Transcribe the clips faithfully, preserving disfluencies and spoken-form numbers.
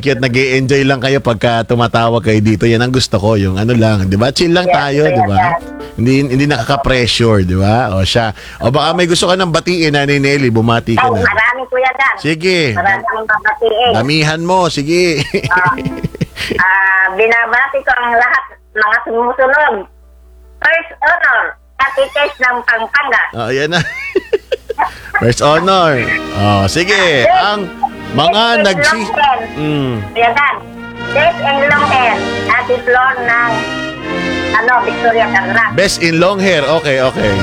Cute, nag-e-enjoy lang kayo pagka tumatawag kayo dito. Yan ang gusto ko, yung ano lang, 'di ba? Chill lang Yes, tayo, Kuya 'di ba? Dan. Hindi hindi nakaka-pressure, 'di ba? O siya. O baka may gusto ka nang batiin, Nanay Nelly, bumati ka Ay, na. marami Kuya Dan. Sige. Marami akong babatiin. Damihan mo, sige. Ah, ah, binabati ko ang lahat mga sumusunod. First honor, Ate Tess ng Pampanga. Oh, yan na. First honor. Oh, sige. Ang mga nagsi... Mm. Kuya Dan, Tess and long hair, Ate Flor ng ano, Victoria Tangra. Best in long hair. Okay, okay.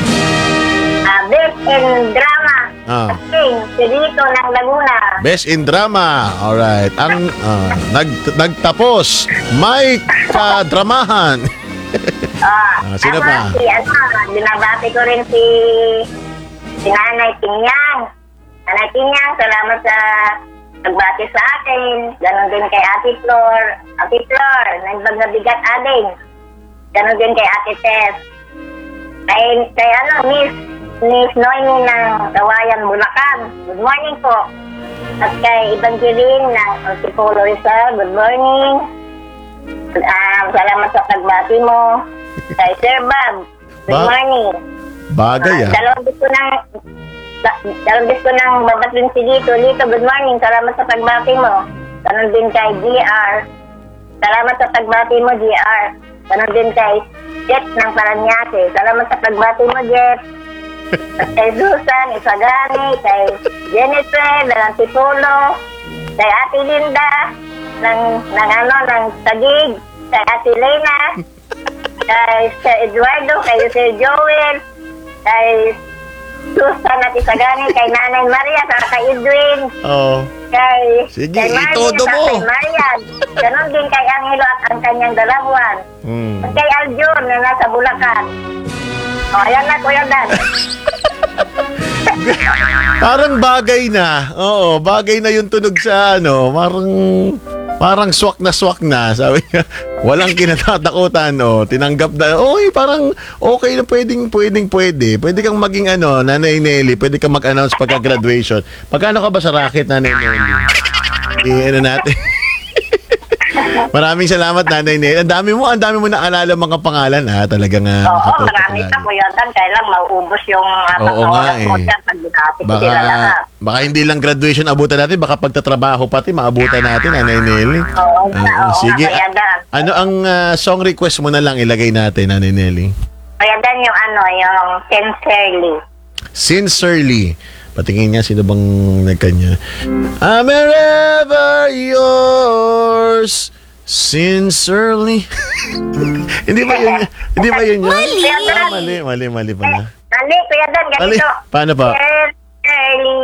Ah, best in drama, Ah. King, si Rico ng Laguna. Best in drama. Alright. Ang ah, nag, nagtapos, may kadramahan. Ah, Ah, sino ako, pa? Si, ano, binabati ko rin si, si Nanay Tinyang. Nanay Tinyang, salamat sa pagbati sa akin. Ganon din kay Ate Flor. Ate Flor, nagbag na bigat ading. Ganon din kay Ate Tess. Kay, kay ano, Miss, Miss Noemi ng Kawayan, Bulacan. Good morning po. At kay Evangeline ng Antipolo Rizal, good morning. Ah, salamat sa pagbati mo. Kay Sir Bob, good Ba- morning. Bagay Ah, ah. dalawang gusto ng da- dalawang gusto ng babatin si Lito. Lito, good morning. Salamat sa pagbati mo. Ganon din kay G R. Salamat sa pagbati mo, G R. Ganon din kay Jet ng Paranaque. Salamat sa pagbati mo, Jet. At kay Susan, Isagani, kay Jennifer, ng Antipolo, kay Ate Linda, ng, ng ano, ng Tagig, kay Ate Lena, kay Sir Eduardo, kay Sir Joel, kay Susan at Isagani, kay Nanay Maria, saka kay Edwin, Oh. kay, Sige, kay Marvin, itodo saka mo. kay Marian. Ganon din kay Angelo at ang kanyang dalawan. Hmm. At kay Aljun na nasa Bulacan. O, ayan na, Kuya Dan. Parang bagay na. Oo, bagay na yung tunog sa ano. Parang parang swak na swak na. Sabi niya, walang kinatatakutan. Oh, tinanggap na. Oy, parang okay na pwedeng pwedeng pwede. Pwede kang maging ano, Nanay Nelly. Pwede kang mag-announce pagka-graduation. Pagkano ka ba sa racket, Nanay Nelly? Eh, ano natin? Maraming salamat, Nanay Nelly. Ang dami mo, ang dami mo naalala mga pangalan, ha? Talagang uh, Oo, marami pa, Kuya Dan. Kailang mauubos yung uh, Oo nga, eh. mo dyan pag binati ko Baka, sila lahat. baka hindi lang graduation abutan natin, baka pagtatrabaho pati maabutan natin, Nanay Nelly. Oo nga, Ah, oo sige. nga, Kuya Dan. Ano ang ah, song request mo na lang ilagay natin, Nanay Nelly? Kuya Dan, yung ano, yung sincerely. Sincerely. Patingin niya, sino bang nagkanya? I'm ever yours, sincerely. Hindi ba yun? Hindi ba yun yun? Mali! Ah, mali, mali, mali pala. Mali, Kuya Dan, Mali. ganito. Paano pa? Sincerely.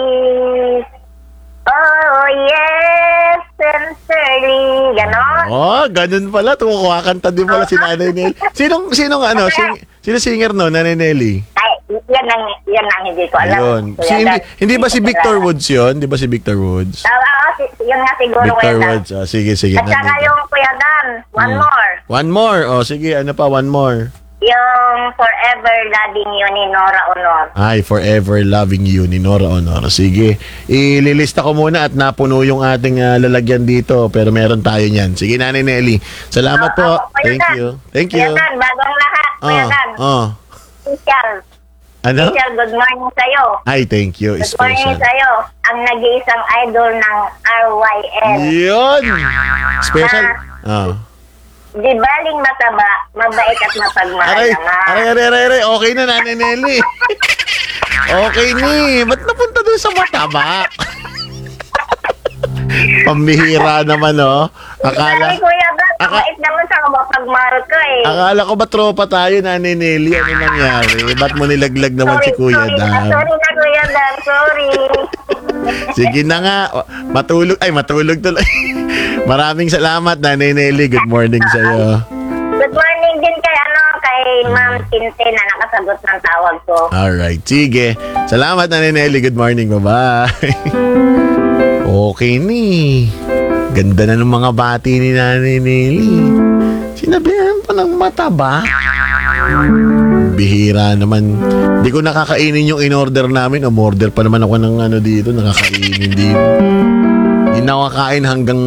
Oh, yes, sincerely. Ganon. Oh, ganun pala. Tumakanta din pala si Nanay Nelly. Sinong, sinong ano? Sing, sino singer no, Nanay Nelly? Ay, yan ang, yan ang hindi ko alam. Ayun. Kuya Si, hindi, Dan. hindi ba si ko Victor kilala. Woods yun? Di ba si Victor Woods? Oo, oo, si- yun nga siguro, Victor Kuya Dan. Woods. Oh, sige, sige. At saka nandito. yung Kuya Dan, one Hmm. more. One more. Oh, sige. Ano pa? One more. Yung Forever Loving You ni Nora Honor. Ay, Forever Loving You ni Nora Honor. Sige. Ililista ko muna at napuno yung ating ah, lalagyan dito. Pero meron tayo niyan. Sige, Nanay Nelly. Salamat po. Oo, Kuya Thank Dan. you. Thank Kuya you. Dan, bagong lahat, Kuya Oh, Dan. oh. Special. Ano? Special, good morning sa'yo. Ay, thank you. Good morning Special. sa'yo. Ang nag-iisang idol ng R Y N. Yun. Special. Oh. Di baling mataba, mabait at mapagmahal Aray, naman. aray, aray, aray, aray. Okay na, Nanay Nelly. Okay ni. Ba't napunta dun sa mataba? Pambihira naman, oh. Akala, Sabi, Kuya Dan, Aka- mabait naman sa mapagmarot ko eh. akala ko ba tropa tayo, Nanay Nelly? Ano nangyari? Ba't mo nilaglag naman si Kuya sorry, na, Dan? sorry na, Kuya Dan, sorry. Sige na nga. Matulog. Ay, matulog tuloy. Maraming salamat, Nanay Nelly. Good morning sa'yo. Good morning din kay ano, kay Ma'am Tinte na nakasagot ng tawag ko. Alright, sige. Salamat, Nanay Nelly. Good morning. Bye-bye. Okay ni. Ganda na ng mga bati ni Nanay Nelly. Sinabihan pa ng mataba. Bihira naman. Hindi ko nakakainin yung in-order namin. Umorder pa naman ako ng ano dito. Nakakainin dito. Hindi nakakain hanggang